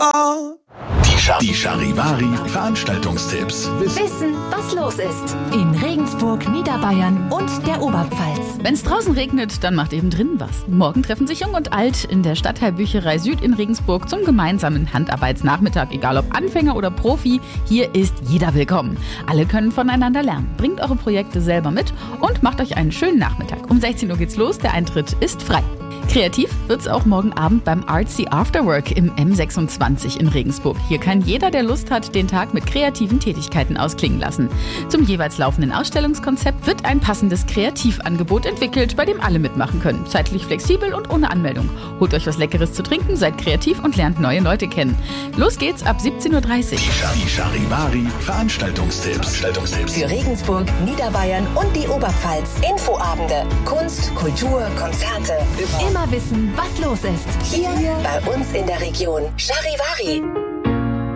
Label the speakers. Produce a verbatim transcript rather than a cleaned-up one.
Speaker 1: Die, Char die Charivari Veranstaltungstipps.
Speaker 2: Wissen, was los ist. In Regensburg, Niederbayern und der Oberpfalz.
Speaker 3: Wenn es draußen regnet, dann macht eben drinnen was. Morgen treffen sich Jung und Alt in der Stadtteilbücherei Süd in Regensburg zum gemeinsamen Handarbeitsnachmittag. Egal ob Anfänger oder Profi, hier ist jeder willkommen. Alle können voneinander lernen. Bringt eure Projekte selber mit und macht euch einen schönen Nachmittag. Um sechzehn Uhr geht's los, der Eintritt ist frei. Kreativ wird's auch morgen Abend beim Artsy Afterwork im M sechsundzwanzig in Regensburg. Hier kann jeder, der Lust hat, den Tag mit kreativen Tätigkeiten ausklingen lassen. Zum jeweils laufenden Ausstellungskonzept wird ein passendes Kreativangebot entwickelt, bei dem alle mitmachen können. Zeitlich flexibel und ohne Anmeldung. Holt euch was Leckeres zu trinken, seid kreativ und lernt neue Leute kennen. Los geht's ab siebzehn Uhr dreißig.
Speaker 1: Die Charivari Veranstaltungstipps. Veranstaltungstipps.
Speaker 2: Für Regensburg, Niederbayern und die Oberpfalz. Infoabende, Kunst, Kultur, Konzerte. Immer wissen, was los ist. Hier bei uns in der Region. Charivari.